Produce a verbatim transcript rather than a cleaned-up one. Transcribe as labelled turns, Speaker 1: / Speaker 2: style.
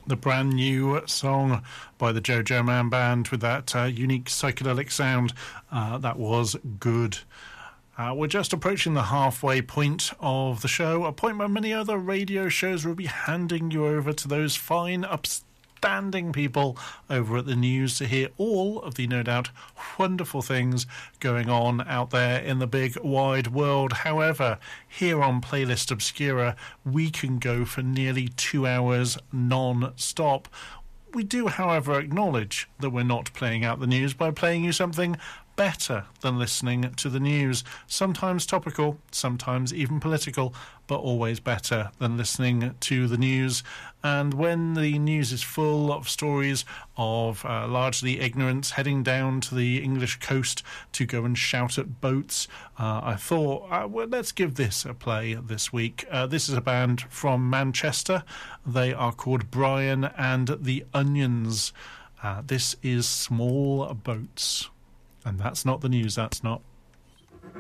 Speaker 1: The brand new song by the Jojo Man Band with that uh, unique psychedelic sound. Uh, that was good. Uh, we're just approaching the halfway point of the show, a point where many other radio shows will be handing you over to those fine, upstanding people over at the news to hear all of the, no doubt, wonderful things going on out there in the big wide world. However, here on Playlist Obscura, we can go for nearly two hours non-stop. We do, however, acknowledge that we're not playing out the news by playing you something better than listening to the news. Sometimes topical, sometimes even political, but always better than listening to the news. And when the news is full of stories of uh, largely ignorance heading down to the English coast to go and shout at boats, uh, I thought, uh, well, let's give this a play this week. Uh, this is a band from Manchester. They are called Brian and the Onions. Uh, this is Small Boats. And that's not the news, that's not.